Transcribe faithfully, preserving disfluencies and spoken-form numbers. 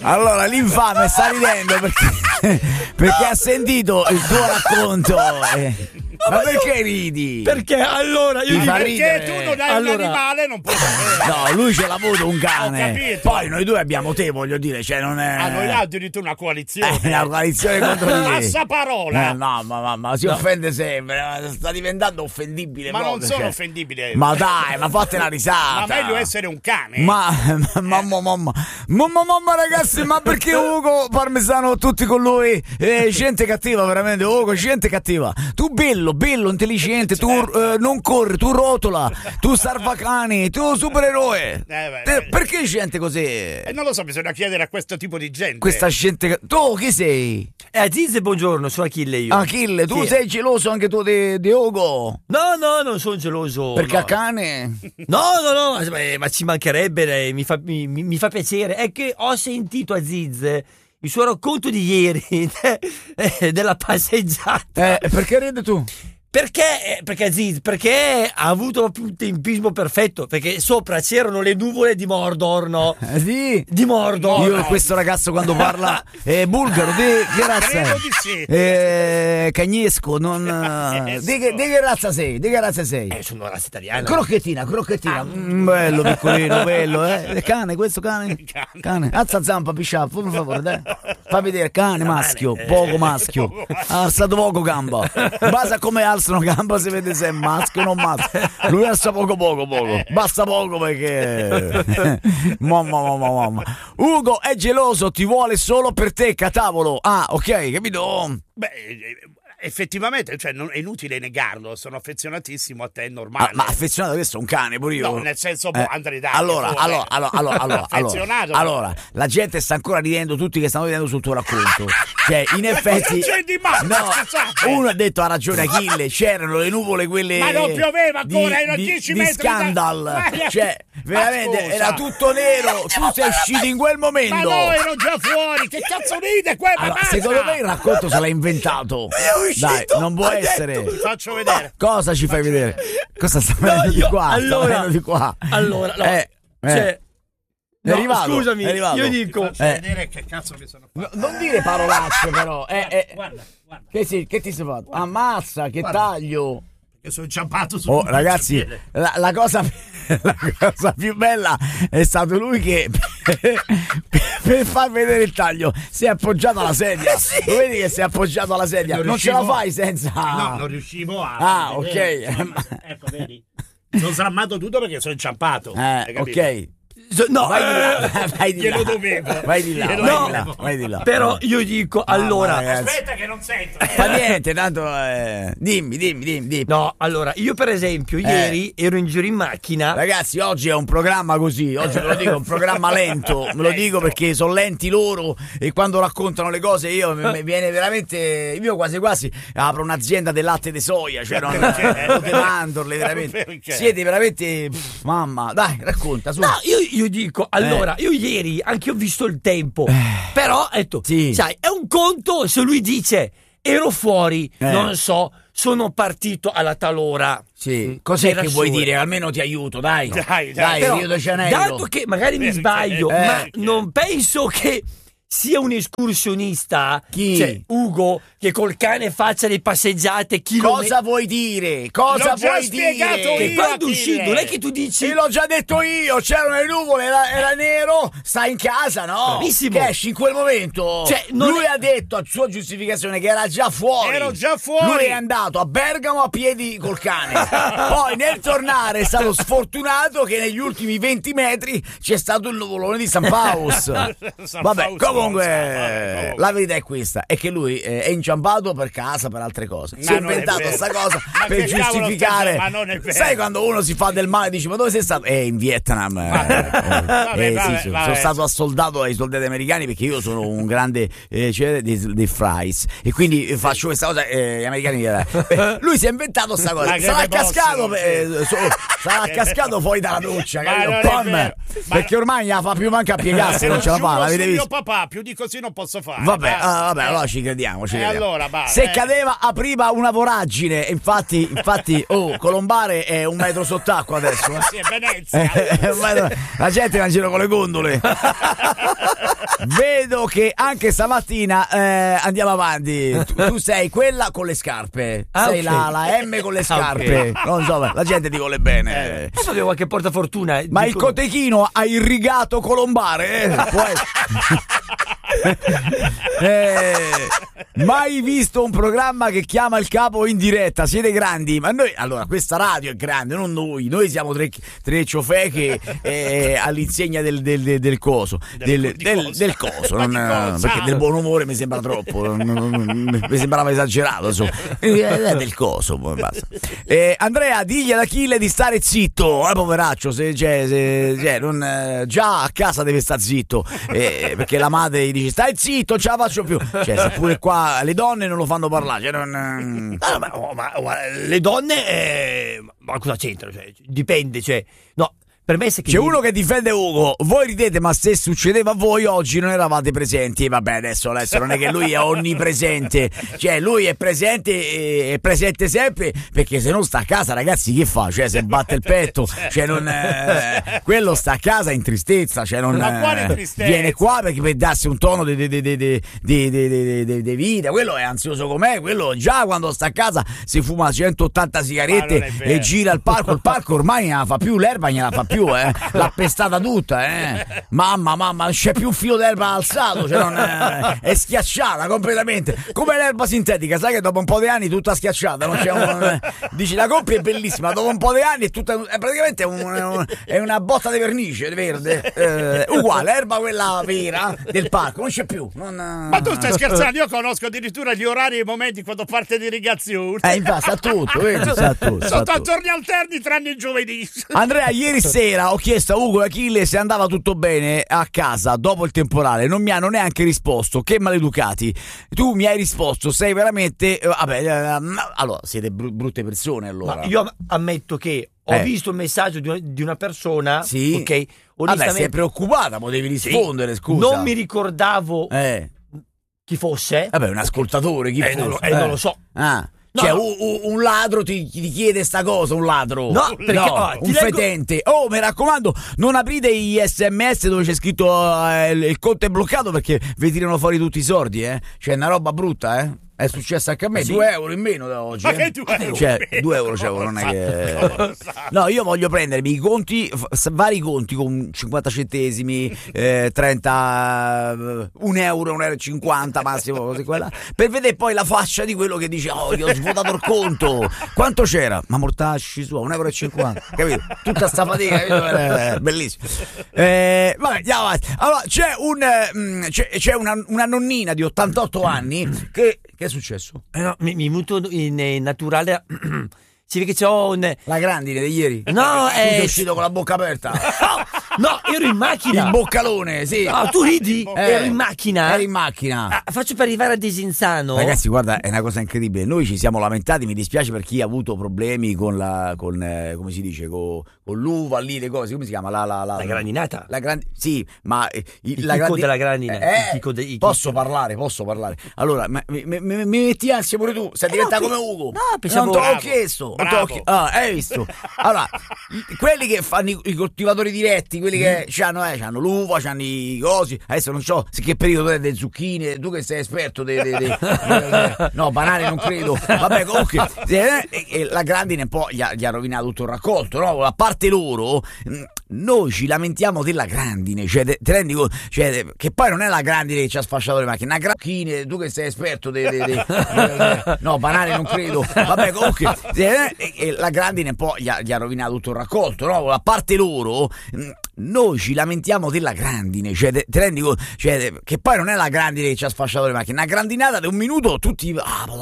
Allora, l'infame sta ridendo perché, perché ha sentito il tuo racconto. Eh. Ma, ma perché io... ridi? Perché allora io dico, perché tu non hai allora... un animale, non puoi sapere. No, lui ce l'ha avuto un cane. Ho capito. Poi noi due abbiamo te, voglio dire, cioè non è. Ah, noi là addirittura una coalizione. È una coalizione contro di te. Passa parola. Eh, no, ma, ma, ma si no. offende sempre, sta diventando offendibile. Ma proprio, non sono cioè. offendibile. Ma dai, ma fate una risata. Ma meglio essere un cane. Ma mamma mamma mamma mamma ragazzi, ma perché Ugo Parmesano tutti con lui? Eh, gente cattiva veramente, Ugo, gente cattiva. Tu bello, bello, intelligente. Tu eh, non corri, tu rotola, tu salvacani, tu supereroe. Eh, Te, perché gente così? Eh, non lo so, bisogna chiedere a questo tipo di gente. Questa gente. Tu chi sei? Eh, Aziz, buongiorno, sono Achille io. Achille, tu sì. sei geloso anche tu di, di Ugo? No, no, non sono geloso. Perché no. a cane? No, no, no, ma, ma ci mancherebbe, eh, mi, fa, mi, mi fa piacere. È che ho sentito Aziz il suo racconto di ieri eh, della passeggiata. Eh, perché ride tu? Perché? Perché Aziz, perché ha avuto proprio un tempismo perfetto, perché sopra c'erano le nuvole di Mordor, no? Eh, sì. Di Mordor. Io e questo ragazzo quando parla è bulgaro, di che razza Credo è? di sì. Eh, cagnesco, non... Di che, di che razza sei? Di che razza sei? Eh, sono razza italiana. Crocchettina, crocchettina. Mm, bello, piccolino, bello, eh. Cane, questo cane? Cane. Alza zampa, piscià, per favore, dai. Fa vedere, cane maschio, poco maschio. Ha alzato poco gamba. Basta come alza una gamba si vede se è maschio o non maschio. Lui alza poco poco poco. Basta poco perché mamma mamma mamma. Ugo è geloso, ti vuole solo per te, catavolo. Ah, ok, capito? Beh, effettivamente, cioè, non è inutile negarlo, sono affezionatissimo a te, è normale. Ah, ma affezionato questo è un cane pure io. No, nel senso, eh, Andrea, dai, allora, fuori. allora, allora, allora, allora, affezionato. Allora, la gente sta ancora ridendo, tutti che stanno ridendo sul tuo racconto. Cioè, in effetti di male, no, uno ha detto ha ragione Achille, c'erano le nuvole quelle ma non pioveva ancora, di, erano di, dieci di metri Scandal. da... Cioè, veramente era tutto nero, tu sei uscito in quel momento. Ma no, ero già fuori, che cazzo ride qua? Allora, secondo me il racconto se l'ha inventato. Dai, non può essere. Ti faccio vedere. Cosa ci fai vedere? Cosa sta venendo No, di io- qua? allora- sta venendo di qua. Allora, no, Eh, eh. cioè, È no, arrivato, scusami, è arrivato. io Ti dico, faccio Eh. vedere che cazzo mi sono fatto. No, non dire parolacce però. Eh, eh. Guarda, guarda, Che, si, che ti sei fatto? Ammazza, che Guarda. taglio. che sono inciampato su Oh ragazzi, la, la, cosa, la cosa più bella è stato lui che per, per far vedere il taglio si è appoggiato alla sedia. Sì. Lo vedi che si è appoggiato alla sedia? Non Non, ce la riuscivo- fai senza. No, non riuscivo a... Ah, vedere. ok. Ecco, vedi? Sono srammato tutto perché sono inciampato. Eh, hai capito? ok. so- no, Vai di là, eh, vai di là. glielo dovevo. Vai di là, Glielo vai di dovevo. là, vai di là. però io dico, allora, ragazzi. Aspetta che non sento. Fa niente, tanto eh, dimmi, dimmi, dimmi, dimmi. no, allora, io per esempio, ieri ero in giro in macchina. Ragazzi, oggi è un programma così, oggi ve lo dico, è un programma lento, me lo dico perché sono lenti loro e quando raccontano le cose io mi mi viene veramente, io quasi quasi apro un'azienda del latte di soia, cioè non non te mandorle veramente. Perché? Siete veramente pff, mamma, dai, racconta su. No, io, io dico, allora, io ieri anche ho visto il tempo, però, ecco, Sì. sai, è un conto se lui dice, ero fuori, Eh. non so, sono partito alla tal ora. Sì, cos'è Era che vuoi sole. dire? Almeno ti aiuto, dai. Dai, dai. Dai, Però, Rio de Janeiro. dato che magari mi Perché? sbaglio, Eh. ma non penso che sia un escursionista, Chi? cioè Ugo, che col cane faccia le passeggiate chilometri. Cosa vuoi dire? Cosa L'ho già vuoi spiegato dire? Che io, quando Achille. uscì, non è che tu dici, Sì, l'ho già detto io, c'erano le nuvole, era, era nero, stai in casa, no? Bravissimo. Che esci in quel momento. Cioè, non lui è- ha detto a sua giustificazione che era già fuori. Ero già fuori. Lui è andato a Bergamo a piedi col cane. Poi nel tornare è stato sfortunato che negli ultimi venti metri c'è stato il nuvolone di San Paus. San Vabbè, Paus, comunque San Paus. la verità è questa, è che lui eh, è inciampato per casa, per altre cose. Si Ma è non è inventato vero. sta cosa Ma per che cavolo giustificare. stai- ma non è vero. Sai quando uno si fa del male dice ma dove sei stato? Eh, in Vietnam. Eh, vabbè, eh, vabbè, sì, sono, vabbè. sono stato assoldato ai soldati americani perché io sono un grande eh, cioè, dei, dei fries e quindi eh, faccio questa cosa eh, gli americani eh, beh, lui si è inventato sta cosa. Ma che Sarà ne cascato possono, eh, so- sarà cascato fuori dalla doccia, Ma capito? non è Pom! vero. Ma- Perché ormai non fa più manca a piegarsi, non ce la fa, Giuro l'avete su mio visto? papà, più di così non posso fare. Vabbè, basta. ah, vabbè, Eh. allora ci crediamo, ci E crediamo. allora, va, Se eh. cadeva apriva una voragine, infatti, infatti, oh, Colombare è un metro sott'acqua adesso. Eh. Sì, è Venezia. Eh, un metro- la gente va in giro con le gondole. vedo che anche stamattina eh, andiamo avanti. Tu, tu sei quella con le scarpe, Ah, sei ok. la, la M con le scarpe. Ok. Non so, la gente ti vuole bene. Adesso avevo qualche portafortuna. Ma il dicono- cotechino ha irrigato colombare? Eh? Può essere. Eh, mai visto un programma che chiama il capo in diretta? Siete grandi, ma noi allora questa radio è grande, non noi. Noi siamo tre, tre ciofeche eh, all'insegna del, del, del, del coso, del, di del, cosa? del coso, Ma non, di cosa? perché del buon umore mi sembra troppo, non- non- non- mi sembrava esagerato. Insomma, Eh, del coso. Poi basta. Eh, Andrea, digli ad Achille di stare zitto, eh, poveraccio. Se, cioè, se, cioè, non, eh, già a casa deve stare zitto, eh, perché la madre gli dice stai zitto, ce la faccio più. Cioè, seppure qua le donne non lo fanno parlare, cioè, non, Ah, ma, oh, ma, oh, ma le donne, eh, ma cosa c'entra? Cioè, dipende, cioè, no, per me se che c'è uno che difende Ugo, voi ridete, ma se succedeva a voi oggi non eravate presenti. E vabbè, adesso, adesso non è che lui è onnipresente, cioè lui è presente e è presente sempre, perché se non sta a casa, ragazzi, che fa? Cioè se batte il petto, cioè non eh, quello sta a casa in tristezza, cioè non Ma quale eh, tristezza? viene qua perché per darsi un tono di, di, di, di, di, di, di, di, di vita. Quello è ansioso com'è, quello già quando sta a casa si fuma centottanta Ma sigarette non è vero. e gira al parco. Il parco ormai non la fa più, l'erba non la fa più, eh. L'ha pestata tutta, eh. Mamma, mamma, non c'è più un filo d'erba alzato, cioè non è, è schiacciata completamente. Come l'erba sintetica, sai che dopo un po' di anni è tutta schiacciata, non c'è un, dici la coppia è bellissima, dopo un po' di anni è tutta è praticamente un, è, un, è una botta di vernice verde, eh, uguale, erba quella vera del parco, non c'è più. Non, Ma tu stai scherzando? Io conosco addirittura gli orari e i momenti quando parte l'irrigazione. Eh, infatti sa tutto, vedi, sa tutto, sa Sono tutto. giorni alterni tranne il giovedì. Andrea, ieri sera ho chiesto a Ugo e Achille se andava tutto bene a casa dopo il temporale, non mi hanno neanche risposto, che maleducati. Tu mi hai risposto, sei veramente eh, vabbè, eh, allora siete bru- brutte persone allora. Ma io am- ammetto che ho Eh. visto un messaggio di una, di una persona, Sì. ok, Vabbè, onestamente sei preoccupata, potevi rispondere, scusa. non mi ricordavo Eh, chi fosse. vabbè, un ascoltatore, chi Eh, fosse? non lo- eh, non lo so. Ah. No, Cioè, no. un, un- un ladro ti, ti chiede sta cosa, un ladro. No, perché- oh, ti un leggo- fetente. Oh, mi raccomando, non aprite gli sms dove c'è scritto eh, il, il conto è bloccato perché vi tirano fuori tutti i soldi, eh. Cioè, è una roba brutta, eh. È successo anche a me, Sì. due euro in meno da oggi. Ma eh. che due euro Cioè, in meno? due euro c'avevo, non è che. Cosa? No, io voglio prendermi i conti, f- vari conti con cinquanta centesimi, eh, trenta, eh, un euro, un euro e cinquanta massimo, così quella, per vedere poi la faccia di quello che dice, oh, gli ho svuotato il conto. Quanto c'era? Ma mortacci su, un euro e cinquanta, capito? Tutta sta fatica, capito? Eh, bellissimo. Eh, vabbè, andiamo avanti. Allora, c'è un eh, mh, c'è, c'è una, una nonnina di ottantotto anni che, che è successo? Eh, no, mi, mi muto in eh, naturale. Si vede che c'ho un. La grandine di ieri? No, Tu sei è. uscito con la bocca aperta. No, ero in macchina. Il boccalone, sì. No, tu ridi? Eh, ero in macchina. Eri in macchina. Ah, faccio per arrivare a Desenzano. Ragazzi, guarda, è una cosa incredibile. Noi ci siamo lamentati, mi dispiace per chi ha avuto problemi con la, con, eh, come si dice, con, con l'uva lì, le cose, come si chiama? La, la, la, La grandinata. La grandi- sì, ma eh, il, Il la chicco grandi- della grandina. Eh, Il chicco de- il posso chicco. parlare, posso parlare. Allora, ma- mi, mi, mi- mi metti ansia pure tu, sei diventato no, come che- Ugo. no, pensavo- non te l'ho Bravo, chiesto. non te l'ho bravo. chie- ah, hai visto? Allora, quelli che fanno i, i coltivatori diretti, quelli che c'hanno, eh, c'hanno l'uva, c'hanno i cosi. Adesso non so se che periodo è delle zucchine, tu che sei esperto de, de, de- de- no, banane non credo. Vabbè, comunque eh, e- e la grandine un po' gli ha, gli ha rovinato tutto il raccolto, no? A parte loro, mh, noi ci lamentiamo della grandine, cioè te, te rendi conto? Cioè, che poi non è la grandine che ci ha sfasciato le macchine, una grandine, tu che sei esperto de, de- de- de- no, banane non credo. Vabbè, comunque eh, e- e la grandine un po' gli ha, gli ha rovinato tutto il raccolto, no? A parte loro, mh, noi ci lamentiamo della grandine, cioè te, te rendi conto? Cioè, che poi non è la grandine che ci ha sfasciato le macchine, una grandinata di un minuto tutti ah,